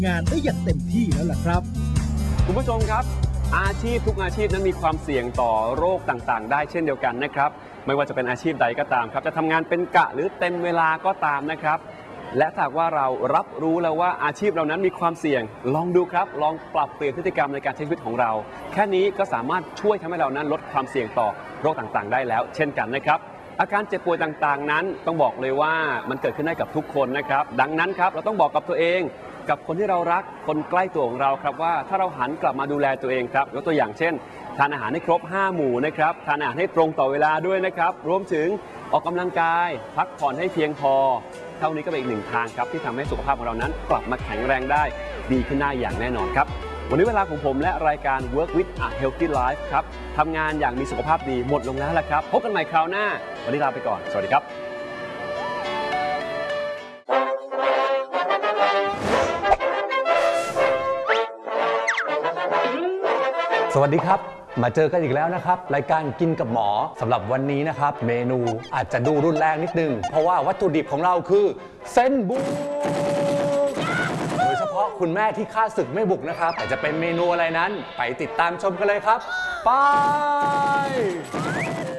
งานได้อย่างเต็มที่แล้วล่ะครับคุณผู้ชมครับอาชีพทุกอาชีพนั้นมีความเสี่ยงต่อโรคต่างๆได้เช่นเดียวกันนะครับไม่ว่าจะเป็นอาชีพใดก็ตามครับจะทำงานเป็นกะหรือเต็มเวลาก็ตามนะครับและถ้าว่าเรารับรู้แล้วว่าอาชีพเรานั้นมีความเสี่ยงลองดูครับลองปรับเปลี่ยนพฤติกรรมในการใช้ชีวิตของเราแค่นี้ก็สามารถช่วยทำให้เรานั้นลดความเสี่ยงต่อโรคต่างๆได้แล้วเช่นกันนะครับอาการเจ็บป่วยต่างๆนั้นต้องบอกเลยว่ามันเกิดขึ้นได้กับทุกคนนะครับดังนั้นครับเราต้องบอกกับตัวเองกับคนที่เรารักคนใกล้ตัวของเราครับว่าถ้าเราหันกลับมาดูแลตัวเองครับยกตัวอย่างเช่นทานอาหารให้ครบ5หมู่นะครับทานอาหารให้ตรงต่อเวลาด้วยนะครับรวมถึงออกกำลังกายพักผ่อนให้เพียงพอเท่านี้ก็เป็นอีกหนึ่งทางครับที่ทำให้สุขภาพของเรานั้นกลับมาแข็งแรงได้ดีขึ้นได้อย่างแน่นอนครับวันนี้เวลาของผมและรายการ Work with a Healthy Life ครับทำงานอย่างมีสุขภาพดีหมดลงแล้วละครับพบกันใหม่คราวหน้าวันนี้ลาไปก่อนสวัสดีครับสวัสดีครับมาเจอกันอีกแล้วนะครับรายการกินกับหมอสำหรับวันนี้นะครับเมนูอาจจะดูรุนแรงนิดนึงเพราะว่าวัตถุดิบของเราคือเส้นบุกโดยเฉพาะคุณแม่ที่ฆ่าศึกไม่บุกนะครับแต่จะเป็นเมนูอะไรนั้นไปติดตามชมกันเลยครับไป